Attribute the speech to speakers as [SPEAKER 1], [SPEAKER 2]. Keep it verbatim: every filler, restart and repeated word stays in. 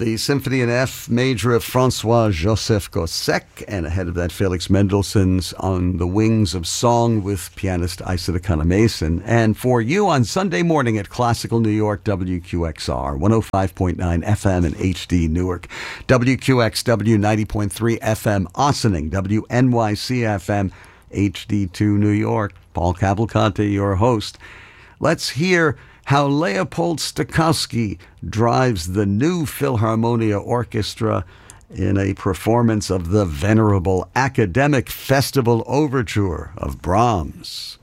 [SPEAKER 1] The Symphony in F major of Francois-Joseph Gossec, and ahead of that, Felix Mendelssohn's On the Wings of Song with pianist Isata Kana-Mason. And for you on Sunday morning at Classical New York, W Q X R, one oh five point nine F M and H D Newark, W Q X W ninety point three F M Ossining, W N Y C F M, H D two New York. Paul Cavalcante, your host. Let's hear how Leopold Stokowski drives the new Philharmonia Orchestra in a performance of the venerable Academic Festival Overture of Brahms.